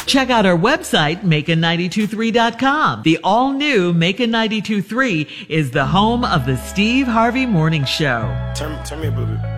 Check out our website, Macon923.com. The all-new Macon 92.3 is the home of the Steve Harvey Morning Show. Turn me up a little bit.